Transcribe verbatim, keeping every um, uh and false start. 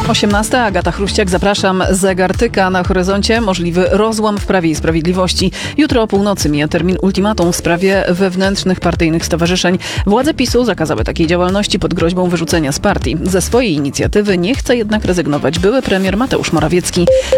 osiemnasta. Agata Chruściak, zapraszam. Zegar tyka. Na horyzoncie możliwy rozłam w Prawie i Sprawiedliwości. Jutro o północy mija termin ultimatum w sprawie wewnętrznych partyjnych stowarzyszeń. Władze PiSu zakazały takiej działalności pod groźbą wyrzucenia z partii. Ze swojej inicjatywy nie chce jednak rezygnować były premier Mateusz Morawiecki.